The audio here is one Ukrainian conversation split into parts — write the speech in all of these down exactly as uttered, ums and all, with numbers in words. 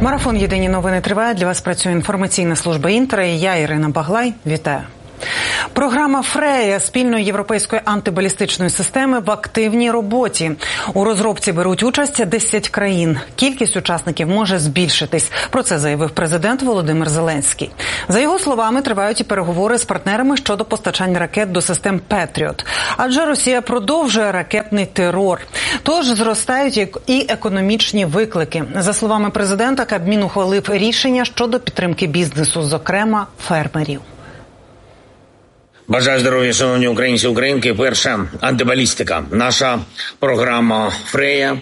Марафон «Єдині новини» триває. Для вас працює інформаційна служба «Інтера» і я, Ірина Баглай. Вітаю. Програма «Фрея» спільної європейської антибалістичної системи в активній роботі. У розробці беруть участь десять країн. Кількість учасників може збільшитись. Про це заявив президент Володимир Зеленський. За його словами, тривають і переговори з партнерами щодо постачання ракет до систем «Петріот». Адже Росія продовжує ракетний терор. Тож зростають і економічні виклики. За словами президента, Кабмін ухвалив рішення щодо підтримки бізнесу, зокрема фермерів. Бажаю здоров'я, шановні українці і українки. Перша антибалістика. Наша програма «Фрея»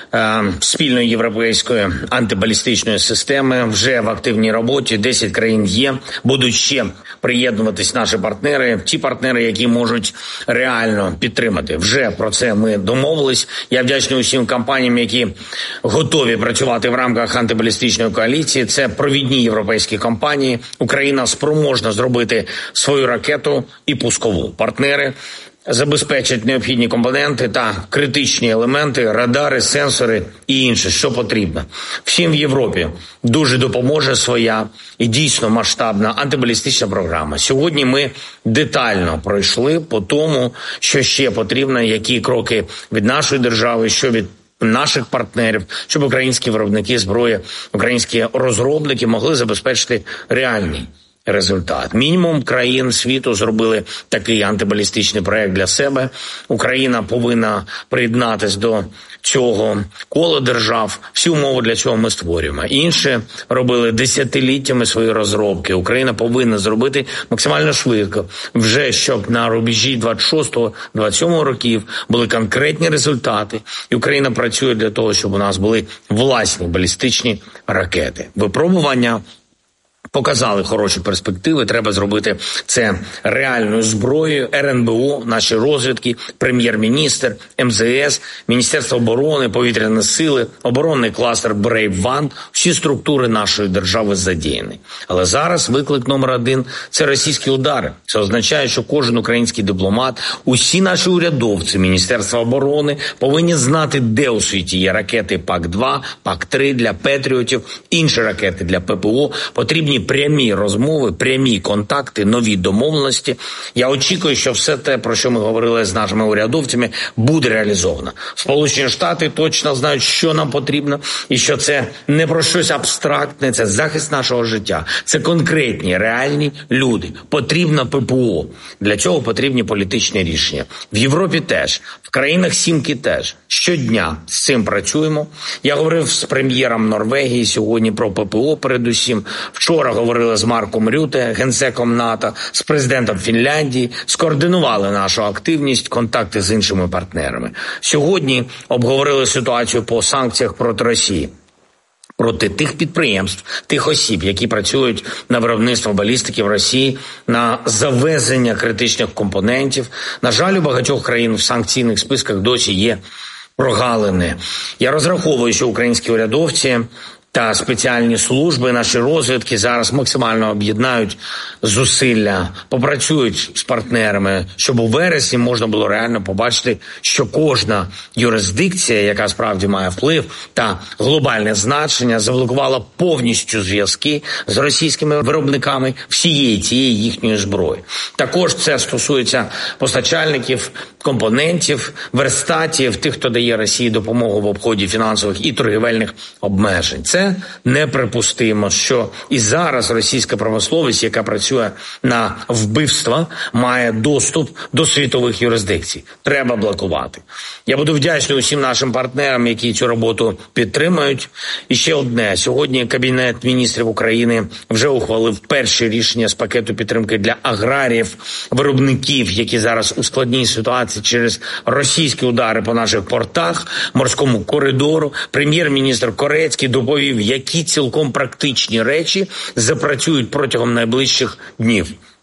спільної європейської антибалістичної системи вже в активній роботі. Десять країн є. Будуть ще приєднуватись наші партнери. Ті партнери, які можуть реально підтримати. Вже про це ми домовились. Я вдячний усім компаніям, які готові працювати в рамках антибалістичної коаліції. Це провідні європейські компанії. Україна спроможна зробити свою ракету і пускову. Партнери забезпечать необхідні компоненти та критичні елементи, радари, сенсори і інше, що потрібно. Всім в Європі дуже допоможе своя і дійсно масштабна антибалістична програма. Сьогодні ми детально пройшли по тому, що ще потрібно, які кроки від нашої держави, що від наших партнерів, щоб українські виробники зброї, українські розробники могли забезпечити реальний результат. Мінімум країн світу зробили такий антибалістичний проект для себе. Україна повинна приєднатись до цього кола держав. Всі умови для цього ми створюємо. Інші робили десятиліттями свої розробки. Україна повинна зробити максимально швидко. Вже щоб на рубежі двадцять шостого - двадцять сьомого років були конкретні результати. І Україна працює для того, щоб у нас були власні балістичні ракети. Випробування показали хороші перспективи, треба зробити це реальною зброєю. ер ен бе о, наші розвідки, прем'єр-міністр, ем зе ес, Міністерство оборони, повітряні сили, оборонний кластер Brave One, всі структури нашої держави задіяні. Але зараз виклик номер один – це російські удари. Це означає, що кожен український дипломат, усі наші урядовці Міністерства оборони повинні знати, де у світі є ракети пак два, пак три для Петріотів, інші ракети для пе пе о. Потрібні прямі розмови, прямі контакти, нові домовленості. Я очікую, що все те, про що ми говорили з нашими урядовцями, буде реалізовано. Сполучені Штати точно знають, що нам потрібно, і що це не про щось абстрактне, це захист нашого життя. Це конкретні, реальні люди. Потрібно пе пе о. Для цього потрібні політичні рішення. В Європі теж, в країнах Сімки теж. Щодня з цим працюємо. Я говорив з прем'єром Норвегії сьогодні про пе пе о передусім. Вчора говорили з Марком Рюте, генсеком НАТО, з президентом Фінляндії, скоординували нашу активність, контакти з іншими партнерами. Сьогодні обговорили ситуацію по санкціях проти Росії. Проти тих підприємств, тих осіб, які працюють на виробництво балістики в Росії, на завезення критичних компонентів. На жаль, у багатьох країн в санкційних списках досі є прогалини. Я розраховую, що українські урядовці та спеціальні служби, наші розвідки зараз максимально об'єднають зусилля, попрацюють з партнерами, щоб у вересні можна було реально побачити, що кожна юрисдикція, яка справді має вплив та глобальне значення, заблокувала повністю зв'язки з російськими виробниками всієї цієї їхньої зброї. Також це стосується постачальників, компонентів, верстатів, тих, хто дає Росії допомогу в обході фінансових і торгівельних обмежень. Це неприпустимо, що і зараз російська промисловість, яка працює на вбивства, має доступ до світових юрисдикцій. Треба блокувати. Я буду вдячний усім нашим партнерам, які цю роботу підтримують. І ще одне. Сьогодні Кабінет міністрів України вже ухвалив перші рішення з пакету підтримки для аграріїв, виробників, які зараз у складній ситуації через російські удари по наших портах, морському коридору. Прем'єр-міністр Корецький доповів, які цілком практичні речі запрацюють протягом найближчих днів.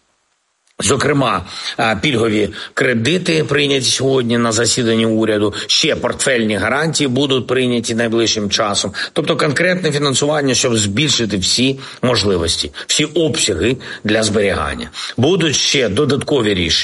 Зокрема, пільгові кредити прийняті сьогодні на засіданні уряду, ще портфельні гарантії будуть прийняті найближчим часом. Тобто конкретне фінансування, щоб збільшити всі можливості, всі обсяги для зберігання. Будуть ще додаткові рішення.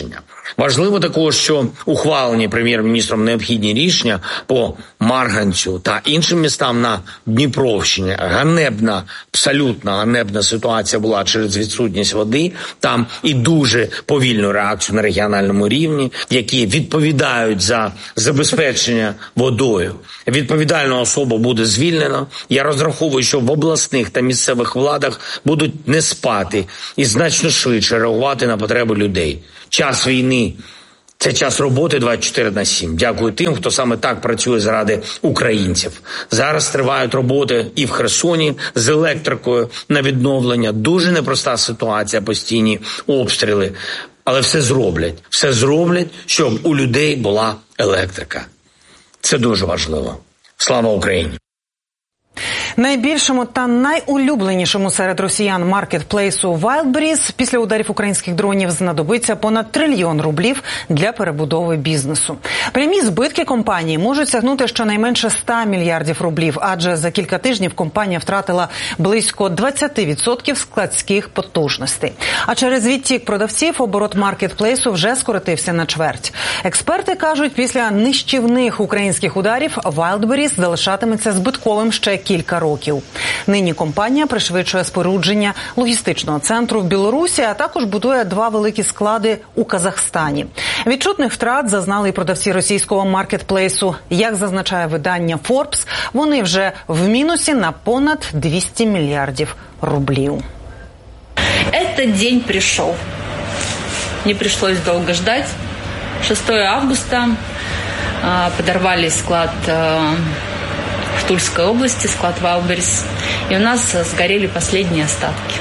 Важливо також, що ухвалені прем'єр-міністром необхідні рішення по Марганцю та іншим містам на Дніпровщині. Ганебна, абсолютно ганебна ситуація була через відсутність води. Там і дуже повільну реакцію на регіональному рівні, які відповідають за забезпечення водою. Відповідальну особу буде звільнено. Я розраховую, що в обласних та місцевих владах будуть не спати і значно швидше реагувати на потреби людей. Час війни – це час роботи двадцять чотири на сім. Дякую тим, хто саме так працює заради українців. Зараз тривають роботи і в Херсоні з електрикою на відновлення. Дуже непроста ситуація, постійні обстріли. Але все зроблять. Все зроблять, щоб у людей була електрика. Це дуже важливо. Слава Україні! Найбільшому та найулюбленішому серед росіян маркетплейсу Wildberries після ударів українських дронів знадобиться понад трильйон рублів для перебудови бізнесу. Прямі збитки компанії можуть сягнути щонайменше сто мільярдів рублів, адже за кілька тижнів компанія втратила близько двадцять відсотків складських потужностей. А через відтік продавців оборот маркетплейсу вже скоротився на чверть. Експерти кажуть, після нищівних українських ударів Wildberries залишатиметься збитковим ще кілька років. Нині компанія пришвидшує спорудження логістичного центру в Білорусі, а також будує два великі склади у Казахстані. Відчутних втрат зазнали і продавці російського маркетплейсу. Як зазначає видання Forbes, вони вже в мінусі на понад двісті мільярдів рублів. Этот день пришел. Не пришлось долго ждать. шестого августа подорвали склад в Тульской области, склад Wildberries, и у нас сгорели последние остатки.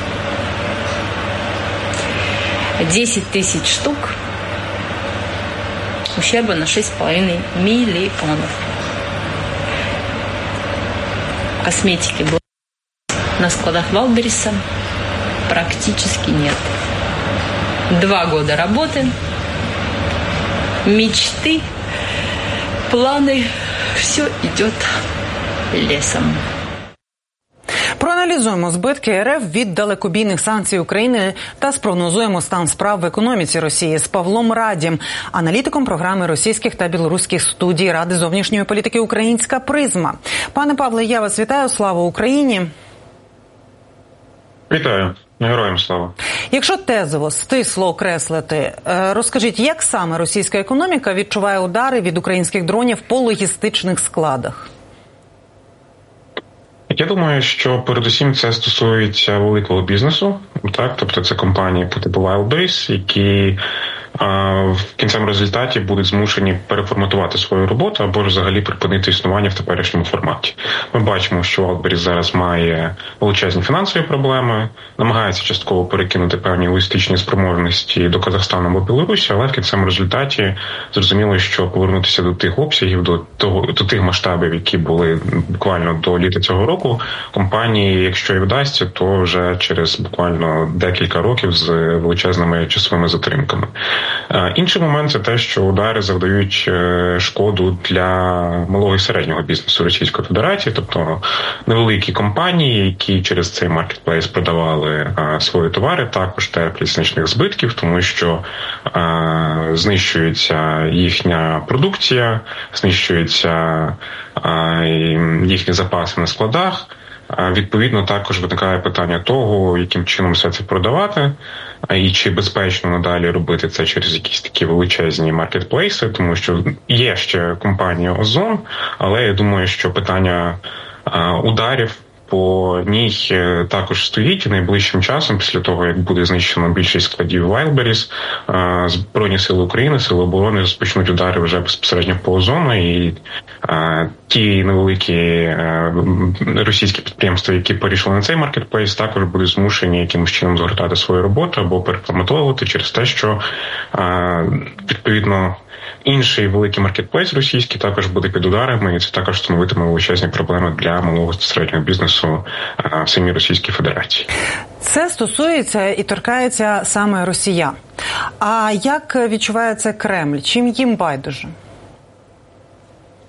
десять тысяч штук, ущерба на шесть с половиной миллионов. Косметики было на складах Wildberries практически нет. Два года работы, мечты, планы, все идет лесом. Проаналізуємо збитки РФ від далекобійних санкцій України та спрогнозуємо стан справ в економіці Росії з Павлом Радім, аналітиком програми російських та білоруських студій Ради зовнішньої політики «Українська призма». Пане Павле, я вас вітаю. Слава Україні! Вітаю. Героям слава. Якщо тезово, стисло окреслити, розкажіть, як саме російська економіка відчуває удари від українських дронів по логістичних складах? Я думаю, що передусім це стосується великого бізнесу, так, тобто це компанії по типу Wildberries, які в кінцевому результаті будуть змушені переформатувати свою роботу або ж взагалі припинити існування в теперішньому форматі. Ми бачимо, що Wildberries зараз має величезні фінансові проблеми, намагається частково перекинути певні логістичні спроможності до Казахстану або Білорусі, але в кінцевому результаті зрозуміло, що повернутися до тих обсягів, до того, до тих масштабів, які були буквально до літа цього року, компанії, якщо і вдасться, то вже через буквально декілька років з величезними часовими затримками. Інший момент – це те, що удари завдають шкоду для малого і середнього бізнесу Російської Федерації, тобто невеликі компанії, які через цей маркетплейс продавали свої товари, також терплять значних збитків, тому що знищується їхня продукція, знищуються їхні запаси на складах. Відповідно, також виникає питання того, яким чином все це продавати, і чи безпечно надалі робити це через якісь такі величезні маркетплейси, тому що є ще компанія Озон, але я думаю, що питання ударів по ній також стоїть, і найближчим часом, після того, як буде знищено більшість складів Wildberries, Збройні сили України, Сили оборони розпочнуть удари вже безпосередньо по Озону, і ті невеликі російські підприємства, які перейшли на цей маркетплейс, також будуть змушені якимось чином згортати свою роботу або переформатовувати через те, що відповідно інший великий маркетплейс російський також буде під ударами, і це також становитиме величезні проблеми для малого та середнього бізнесу в самій Російській Федерації. Це стосується і торкається саме росіян. А як відчуває це Кремль? Чим їм байдуже?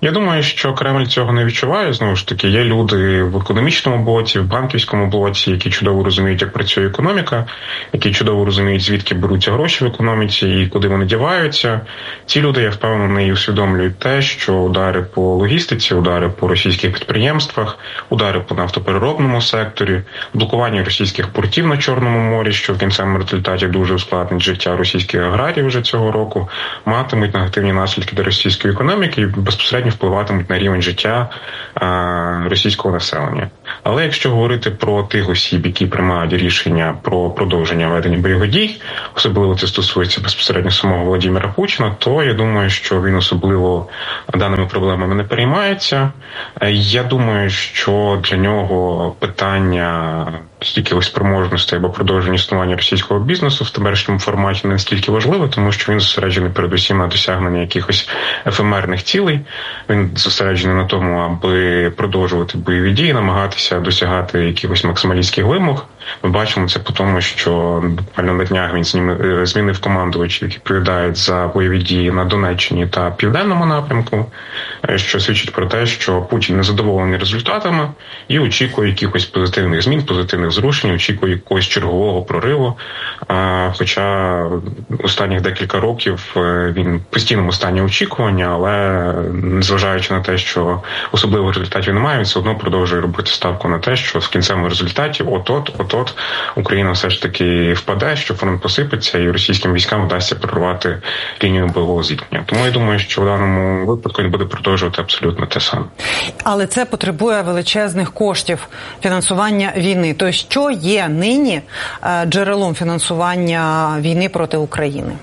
Я думаю, що Кремль цього не відчуває. Знову ж таки, є люди в економічному блоці, в банківському блоці, які чудово розуміють, як працює економіка, які чудово розуміють, звідки беруться гроші в економіці і куди вони діваються. Ці люди, я впевнений, усвідомлюють те, що удари по логістиці, удари по російських підприємствах, удари по нафтопереробному секторі, блокування російських портів на Чорному морі, що в кінцевому результаті дуже ускладнить життя російських аграріїв вже цього року, матимуть негативні наслідки для російської економіки і безпосередньо впливатимуть на рівень життя а, російського населення. Але якщо говорити про тих осіб, які приймають рішення про продовження ведення бойових дій, особливо це стосується безпосередньо самого Володимира Путіна, то я думаю, що він особливо даними проблемами не переймається. Я думаю, що для нього питання якихось спроможностей або продовження існування російського бізнесу в теперішньому форматі не настільки важливо, тому що він зосереджений передусім на досягненні якихось ефемерних цілей. Він зосереджений на тому, аби продовжувати бойові дії, намагатися досягати якихось максималістських вимог. Ми бачимо це по тому, що буквально на днях він змінив командувачів, які відповідають за бойові дії на Донеччині та Південному напрямку, що свідчить про те, що Путін незадоволений результатами і очікує якихось позитивних змін, позитивних зрушень, очікує якогось чергового прориву. Хоча останніх декілька років він в постійному стані очікування, але незважаючи на те, що особливих результатів немає, він все одно продовжує робити ставку на те, що в кінцевому результаті от-от, от-от Україна все ж таки впаде, що фронт посипеться і російським військам вдасться прорвати лінію бойового зіткнення. Тому я думаю, що в даному випадку він буде продовжувати абсолютно те саме. Але це потребує величезних коштів фінансування війни. То що є нині джерелом фінансування війни проти України?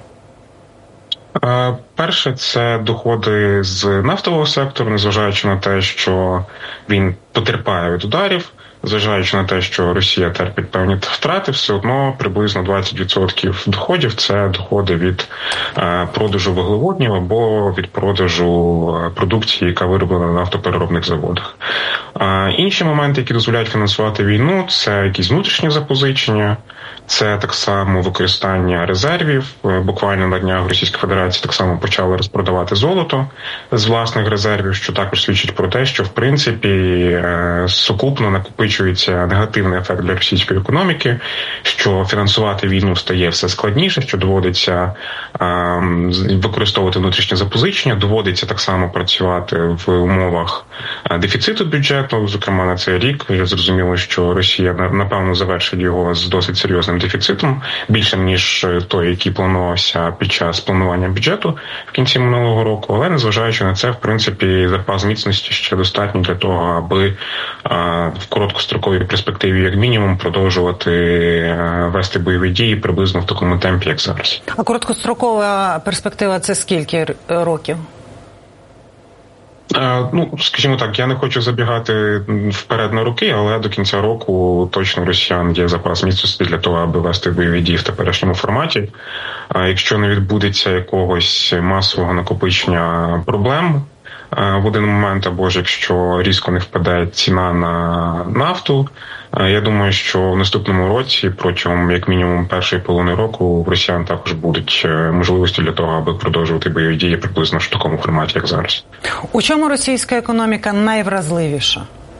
Перше, це доходи з нафтового сектору, незважаючи на те, що він потерпає від ударів, зважаючи на те, що Росія терпить певні втрати, все одно приблизно двадцять відсотків доходів – це доходи від е, продажу вуглеводнів або від продажу продукції, яка вироблена на нафтопереробних заводах. Е, інші моменти, які дозволяють фінансувати війну – це якісь внутрішні запозичення, це так само використання резервів. Буквально на днях Російська Федерація так само почала розпродавати золото з власних резервів, що також свідчить про те, що в принципі сукупно накопичується негативний ефект для російської економіки, що фінансувати війну стає все складніше, що доводиться використовувати внутрішнє запозичення, доводиться так само працювати в умовах дефіциту бюджету, зокрема на цей рік. Вже зрозуміло, що Росія напевно завершить його з досить серйозним дефіцитом, більшим, ніж той, який планувався під час планування бюджету в кінці минулого року. Але незважаючи на це, в принципі, запас міцності ще достатній для того, аби а, в короткостроковій перспективі, як мінімум, продовжувати а, вести бойові дії приблизно в такому темпі, як зараз. А короткострокова перспектива – це скільки років? Ну, скажімо так, я не хочу забігати вперед на роки, але до кінця року точно у росіян є запас міцності для того, аби вести бойові дії в теперішньому форматі. А якщо не відбудеться якогось масового накопичення проблем в один момент, або ж якщо різко не впаде ціна на нафту, я думаю, що в наступному році, протягом як мінімум першої половини року, в росіян також будуть можливості для того, аби продовжувати бойові дії приблизно в такому форматі, як зараз. У чому російська економіка найвразливіша?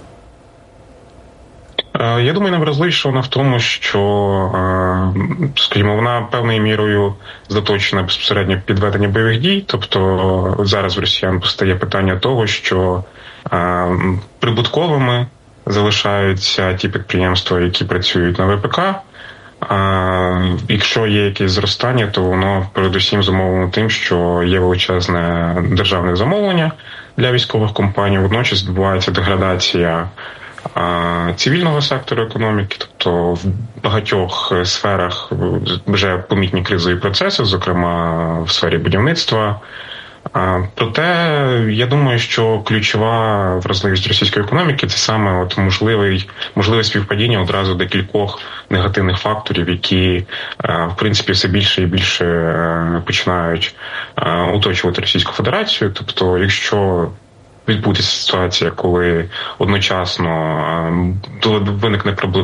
Я думаю, найвразливіша вона в тому, що, скажімо, вона певною мірою заточена безпосередньо під ведення бойових дій. Тобто зараз в росіян постає питання того, що прибутковими залишаються ті підприємства, які працюють на ВПК. А якщо є якесь зростання, то воно передусім зумовлено тим, що є величезне державне замовлення для військових компаній. Водночас відбувається деградація цивільного сектору економіки, тобто в багатьох сферах вже помітні кризові процеси, зокрема в сфері будівництва. Проте, я думаю, що ключова вразливість російської економіки – це саме от можливий, можливе співпадіння одразу декількох негативних факторів, які, в принципі, все більше і більше починають оточувати Російську Федерацію. Тобто, якщо відбудеться ситуація, коли одночасно виникне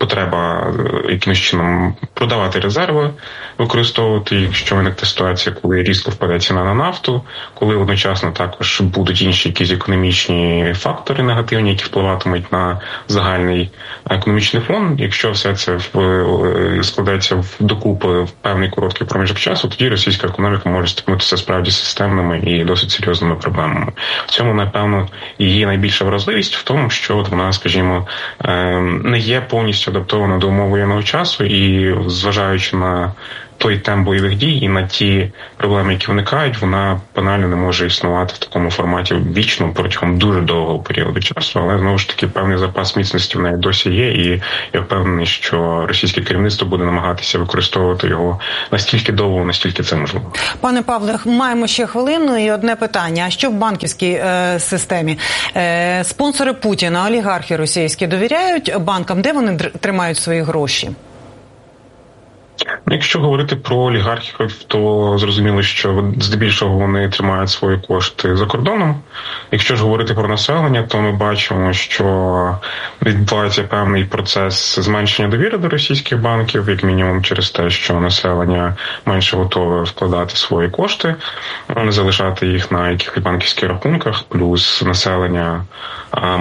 потреба якимось чином продавати резерви, використовувати їх, якщо виникне ситуація, коли різко впаде ціна на нафту, коли одночасно також будуть інші якісь економічні фактори негативні, які впливатимуть на загальний економічний фон. Якщо все це складається в докупи в певний короткий проміжок часу, тоді російська економіка може стикнутися справді системними і досить серйозними проблемами. В цьому, напевно, її найбільша вразливість в тому, що вона, скажімо, не є повністю адаптована до умов воєнного часу і, зважаючи на той темп бойових дій і на ті проблеми, які виникають, вона банально не може існувати в такому форматі вічно протягом дуже довгого періоду часу, але, знову ж таки, певний запас міцності в неї досі є, і я впевнений, що російське керівництво буде намагатися використовувати його настільки довго, настільки це можливо. Пане Павле, маємо ще хвилину і одне питання. А що в банківській е, системі? Е, спонсори Путіна, олігархи російські довіряють банкам? Де вони тримають свої гроші? Якщо говорити про олігархів, то зрозуміло, що здебільшого вони тримають свої кошти за кордоном. Якщо ж говорити про населення, то ми бачимо, що відбувається певний процес зменшення довіри до російських банків, як мінімум через те, що населення менше готове вкладати свої кошти, залишати їх на якихось банківських рахунках, плюс населення